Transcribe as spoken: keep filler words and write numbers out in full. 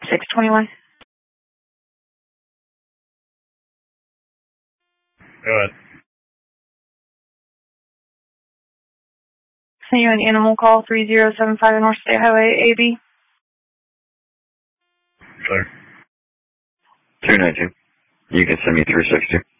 six twenty-one. Go ahead. Send you an animal call, three zero seven five North State Highway, A B. Clear. two ninety-two. You can send me three sixty.